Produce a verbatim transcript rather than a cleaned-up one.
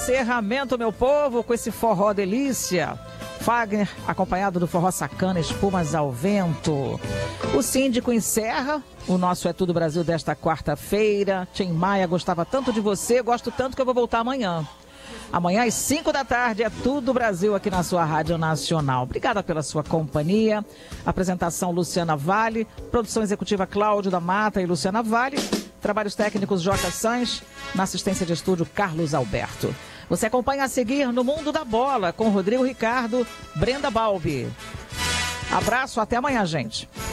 encerramento, meu povo, com esse forró delícia. Fagner, acompanhado do forró sacana, espumas ao vento. O síndico encerra o nosso É Tudo Brasil desta quarta-feira. Tim Maia, gostava tanto de você, gosto tanto que eu vou voltar amanhã. Amanhã às cinco da tarde é Tudo Brasil aqui na sua Rádio Nacional. Obrigada pela sua companhia. Apresentação Luciana Vale, produção executiva Cláudio da Mata e Luciana Vale, trabalhos técnicos Joca Sanz, na assistência de estúdio Carlos Alberto. Você acompanha a seguir no Mundo da Bola com Rodrigo Ricardo, Brenda Balbi. Abraço, até amanhã, gente.